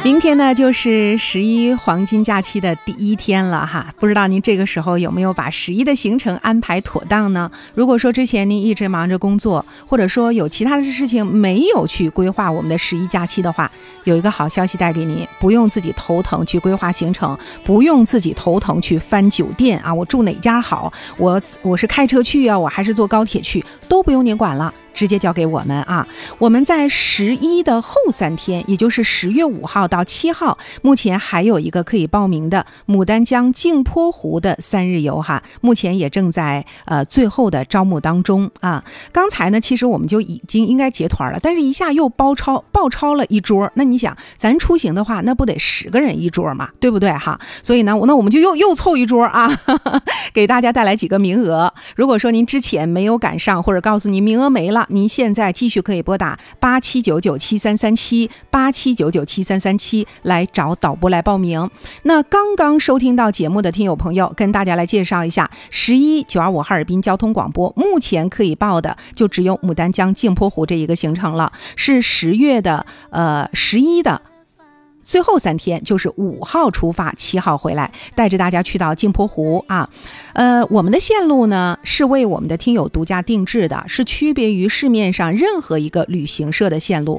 明天呢就是11黄金假期的第一天了哈，不知道您这个时候有没有把11的行程安排妥当呢？如果说之前您一直忙着工作，或者说有其他的事情没有去规划我们的11假期的话，有一个好消息带给您，不用自己头疼去规划行程，不用自己头疼去翻酒店啊，我住哪家好，我是开车去啊，我还是坐高铁去，都不用您管了，直接交给我们啊！我们在11的后3天，也就是10月5号到7号，目前还有一个可以报名的牡丹江镜泊湖的3日游哈，目前也正在最后的招募当中啊。刚才呢，其实我们就已经应该结团了，但是一下又爆超了一桌，那你想，咱出行的话，那不得10个人一桌嘛，对不对哈？所以呢，那我们就又凑一桌啊，给大家带来几个名额。如果说您之前没有赶上，或者告诉您名额没了，您现在继续可以拨打87997337 87997337来找导播来报名。那刚刚收听到节目的听友朋友，跟大家来介绍一下11-925哈尔滨交通广播目前可以报的就只有牡丹江镜泊湖这一个行程了，是10月的11的最后3天，就是5号出发，7号回来，带着大家去到镜泊湖啊。我们的线路呢是为我们的听友独家定制的，是区别于市面上任何一个旅行社的线路。